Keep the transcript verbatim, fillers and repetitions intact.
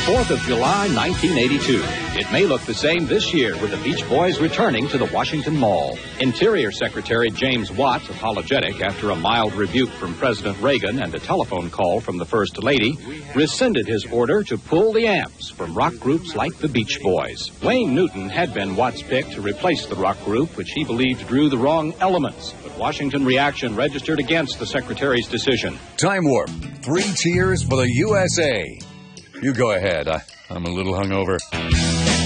fourth of July, nineteen eighty-two. It may look the same this year with the Beach Boys returning to the Washington Mall. Interior Secretary James Watt, apologetic after a mild rebuke from President Reagan and a telephone call from the First Lady, rescinded his order to pull the amps from rock groups like the Beach Boys. Wayne Newton had been Watt's pick to replace the rock group, which he believed drew the wrong elements. But Washington reaction registered against the Secretary's decision. Time Warp. Three cheers for the U S A. You go ahead. I, I'm a little hungover.